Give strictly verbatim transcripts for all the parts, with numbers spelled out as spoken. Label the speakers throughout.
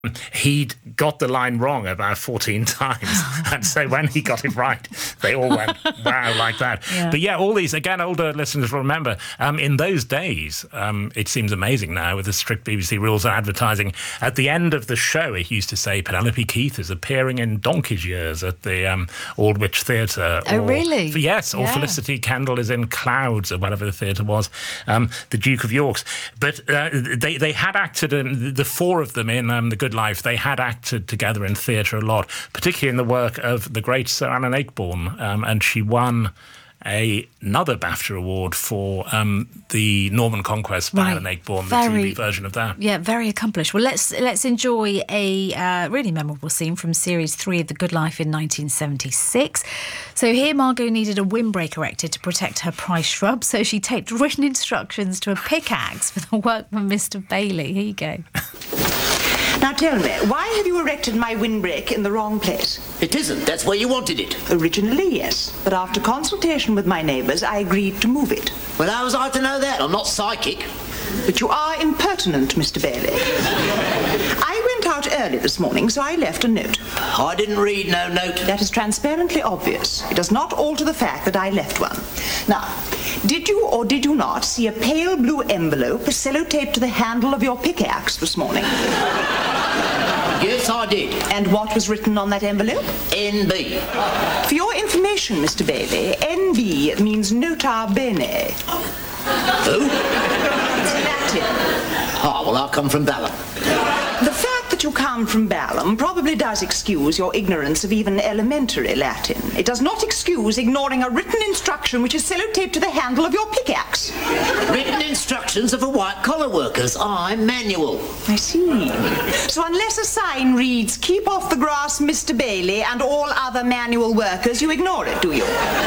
Speaker 1: He'd got the line wrong about fourteen times. And so when he got it right, they all went, wow, like that. Yeah. But yeah, all these, again, older listeners will remember, um, in those days, um, it seems amazing now with the strict B B C rules on advertising, at the end of the show, it used to say Penelope Keith is appearing in Donkey's Years at the um, Aldwych Theatre.
Speaker 2: Oh,
Speaker 1: or,
Speaker 2: really?
Speaker 1: Yes, or
Speaker 2: yeah.
Speaker 1: Felicity Kendall is in Clouds, or whatever the theatre was, um, the Duke of York's. But uh, they, they had acted, in, the four of them in um, The Good Life, they had acted together in theatre a lot, particularly in the work of the great Sir Alan Ayckbourn, um, and she won a, another BAFTA award for um, the Norman Conquest by
Speaker 2: right.
Speaker 1: Alan Ayckbourn,
Speaker 2: very,
Speaker 1: the T V version of that.
Speaker 2: Yeah, very accomplished. Well, let's let's enjoy a uh, really memorable scene from series three of The Good Life in nineteen seventy-six. So here Margot needed a windbreak erected to protect her prize shrub, so she taped written instructions to a pickaxe for the workman Mister Bailey. Here you go.
Speaker 3: Now tell me, why have you erected my windbreak in the wrong place?
Speaker 4: It isn't. That's where you wanted it.
Speaker 3: Originally, yes. But after consultation with my neighbours, I agreed to move it.
Speaker 4: Well, how was I to know that? I'm not psychic.
Speaker 3: But you are impertinent, Mister Bailey. I went out early this morning, so I left a note.
Speaker 4: I didn't read no note.
Speaker 3: That is transparently obvious. It does not alter the fact that I left one. Now, did you or did you not see a pale blue envelope sellotaped to the handle of your pickaxe this morning?
Speaker 4: Yes, I did.
Speaker 3: And what was written on that envelope?
Speaker 4: N B.
Speaker 3: For your information, Mister Bailey, N B means nota bene.
Speaker 4: Who?
Speaker 3: It's Latin.
Speaker 4: Oh, well, I come from Balham.
Speaker 3: The fact that you come from Balham probably does excuse your ignorance of even elementary Latin. It does not excuse ignoring a written instruction which is sellotaped to the handle of your pickaxe.
Speaker 4: Written instructions are for white-collar workers. I'm manual.
Speaker 3: I see. So unless a sign reads, keep off the grass, Mister Bailey, and all other manual workers, you ignore it, do you?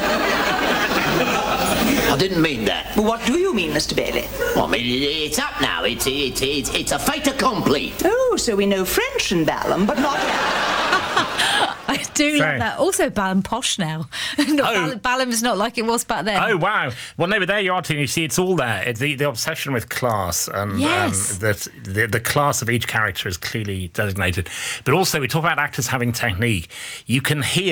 Speaker 4: I didn't mean that.
Speaker 3: Well, what do you mean, Mister Bailey?
Speaker 4: Well, I mean, it's up now. It's, it's, it's, it's a fait accompli.
Speaker 3: Oh, so we know French in Balham, but not...
Speaker 2: I do
Speaker 1: Sorry.
Speaker 2: love that. Also, Balham posh now. not
Speaker 1: Oh.
Speaker 2: Balham is not like it was back then.
Speaker 1: Oh, wow. Well, no, but there you are, Tina. You see, it's all there. It's the, the obsession with class. And
Speaker 2: Yes.
Speaker 1: um, that the, the class of each character is clearly designated. But also, we talk about actors having technique. You can hear